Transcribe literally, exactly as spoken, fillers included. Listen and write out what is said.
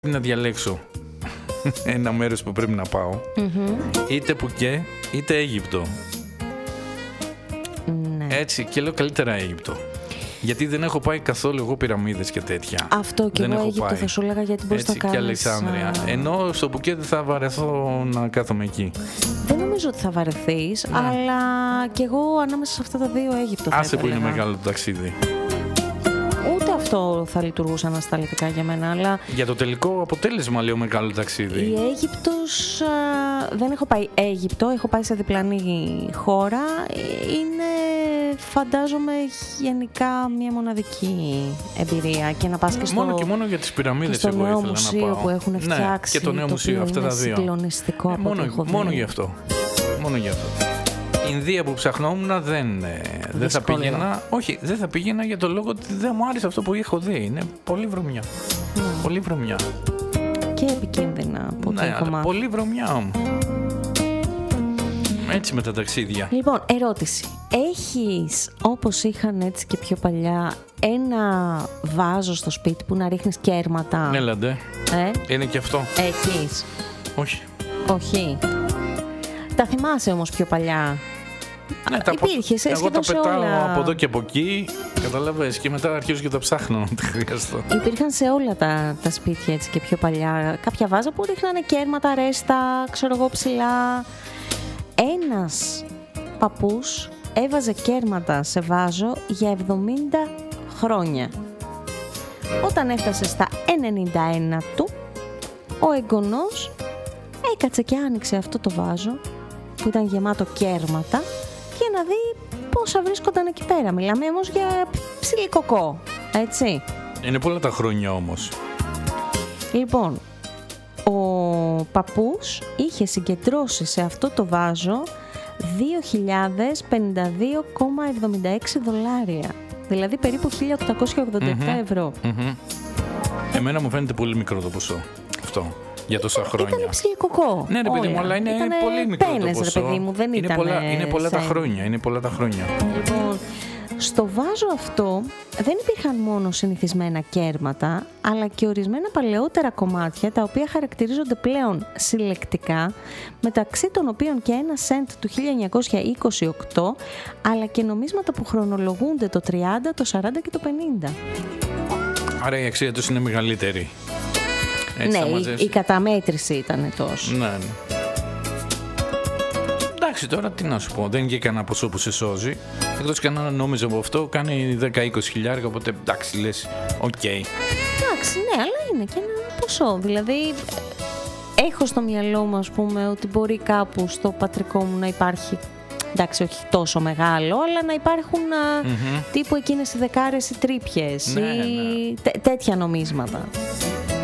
να διαλέξω ένα μέρος που πρέπει να πάω, mm-hmm. είτε Πουκέ είτε Αίγυπτο. Ναι. Έτσι, και λέω καλύτερα Αίγυπτο. Γιατί δεν έχω πάει καθόλου εγώ πυραμίδες και τέτοια. Αυτό και δεν εγώ έχω Αίγυπτο πάει. Θα σου έλεγα γιατί μπορείς να Έτσι, κάνεις. Και Αλεξάνδρεια. Ενώ στο Πουκέ δεν θα βαρεθώ να κάθομαι εκεί. Δεν νομίζω ότι θα βαρεθείς, ναι. αλλά και εγώ ανάμεσα σε αυτά τα δύο Αίγυπτο θα Άσε που έλεγα. είναι μεγάλο το ταξίδι. Ούτε αυτό θα λειτουργούσε ανασταλτικά για μένα, αλλά... Για το τελικό αποτέλεσμα λέω μεγάλο ταξίδι. Η Αίγυπτος, α, δεν έχω πάει Αίγυπτο, έχω πάει σε διπλανή χώρα. Είναι, φαντάζομαι, γενικά μια μοναδική εμπειρία. Και να πας και στο, μόνο και μόνο για τις πυραμίδες εγώ ήθελα να πάω. Και στο νέο μουσείο που έχουν φτιάξει, ναι, και το νέο το μουσείο, αυτά τα δύο. Συγκλονιστικό ε, από μόνο, έχω δει. μόνο γι' αυτό. Μόνο γι' αυτό. Η Ινδία που ψαχνόμουν δεν, δεν θα πήγαινα. Όχι, δεν θα πήγαινα για το λόγο ότι δεν μου άρεσε αυτό που έχω δει. Είναι πολύ βρωμιά. Mm. Πολύ βρωμιά. Και επικίνδυνα από ναι, το κομμάτι. Πολύ βρωμιά όμως. Έτσι με τα ταξίδια. Λοιπόν, ερώτηση. Έχεις, όπως είχαν έτσι και πιο παλιά, ένα βάζο στο σπίτι που να ρίχνεις κέρματα? Έλαντε. Ε? Είναι και αυτό. Έχεις? Όχι. Όχι. Τα θυμάσαι όμως πιο παλιά? Ναι, τα υπήρχε σε εγώ τα πετάω όλα... από εδώ και από εκεί, καταλαβαίνεις, και μετά αρχίζω και τα ψάχνω να τα χρειαστώ. Υπήρχαν σε όλα τα, τα σπίτια έτσι και πιο παλιά κάποια βάζα που ρίχνανε κέρματα, ρέστα, ξέρω εγώ, ψηλά. Ένας παππούς έβαζε κέρματα σε βάζο για εβδομήντα χρόνια. Όταν έφτασε στα ενενήντα ένα του, ο εγγονός έκατσε και άνοιξε αυτό το βάζο που ήταν γεμάτο κέρματα για να δει πόσα βρίσκονταν εκεί πέρα. Μιλάμε όμως για ψιλικοκό, έτσι. Είναι πολλά τα χρόνια όμως. Λοιπόν, ο παππούς είχε συγκεντρώσει σε αυτό το βάζο δύο χιλιάδες πενήντα δύο κόμμα εβδομήντα έξι δολάρια. Δηλαδή περίπου χίλια οκτακόσια ογδόντα επτά mm-hmm. ευρώ. Mm-hmm. Εμένα μου φαίνεται πολύ μικρό το ποσό αυτό. Για τόσα χρόνια. Ήταν ψιλικοκό. Ναι, ρε παιδί μου, αλλά είναι ήτανε πολύ μικρό πένες, το ποσό. Ρε παιδί μου, δεν είναι, ήταν πολλά, είναι πολλά σαν... τα χρόνια. Είναι πολλά τα χρόνια. Λοιπόν, στο βάζο αυτό δεν υπήρχαν μόνο συνηθισμένα κέρματα, αλλά και ορισμένα παλαιότερα κομμάτια, τα οποία χαρακτηρίζονται πλέον συλλεκτικά, μεταξύ των οποίων και ένα σεντ του χίλια εννιακόσια είκοσι οκτώ, αλλά και νομίσματα που χρονολογούνται το τριάντα, το σαράντα και το πενήντα. Άρα η αξία τους είναι μεγαλύτερη. Έτσι ναι, η, η καταμέτρηση ήταν τόσο. Ναι, ναι. Εντάξει, τώρα τι να σου πω, δεν είναι και κανένα ποσό που σε σώζει. Εκτός και αν νόμιζα από αυτό, κάνει δέκα με είκοσι χιλιάρικα, οπότε εντάξει, λες, οκ. Okay. Εντάξει, ναι, αλλά είναι και ένα ποσό. Δηλαδή, έχω στο μυαλό μου, ας πούμε, ότι μπορεί κάπου στο πατρικό μου να υπάρχει, εντάξει, όχι τόσο μεγάλο, αλλά να υπάρχουν mm-hmm. τύπου εκείνες οι δεκάρες οι τρίπιες ναι, ή ναι. τέ, τέτοια νομίσματα.